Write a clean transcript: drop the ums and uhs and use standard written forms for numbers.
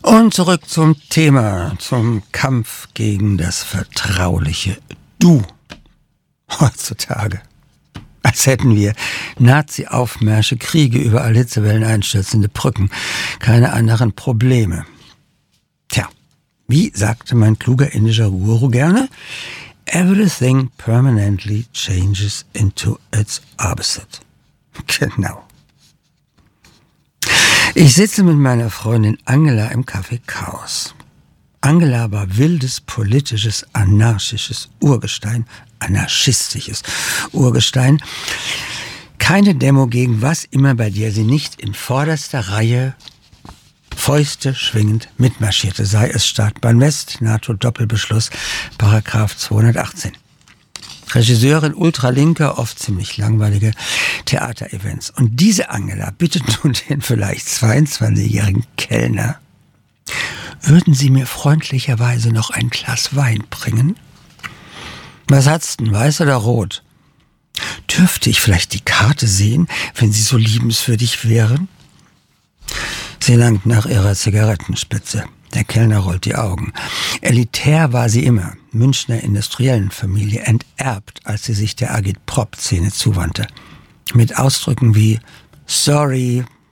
Und zurück zum Thema, zum Kampf gegen das vertrauliche Du. Heutzutage, als hätten wir Nazi-Aufmärsche, Kriege, überall Hitzewellen, einstürzende Brücken, keine anderen Probleme. Tja, wie sagte mein kluger indischer Guru gerne? Everything permanently changes into its opposite. Genau. Ich sitze mit meiner Freundin Angela im Café Chaos. Angela war wildes, politisches, anarchisches Urgestein, anarchistisches Urgestein. Keine Demo gegen was immer, bei der sie nicht in vorderster Reihe Fäuste schwingend mitmarschierte, sei es Startbahn West, NATO-Doppelbeschluss, Paragraph 218. Regisseurin ultralinker, oft ziemlich langweilige Theaterevents. Und diese Angela bittet nun den vielleicht 22-jährigen Kellner, würden Sie mir freundlicherweise noch ein Glas Wein bringen? Was hat's denn, weiß oder rot? Dürfte ich vielleicht die Karte sehen, wenn Sie so liebenswürdig wären? Sie langt nach ihrer Zigarettenspitze. Der Kellner rollt die Augen. Elitär war sie immer, Münchner Industriellenfamilie, enterbt, als sie sich der Agitprop-Szene zuwandte. Mit Ausdrücken wie »Sorry,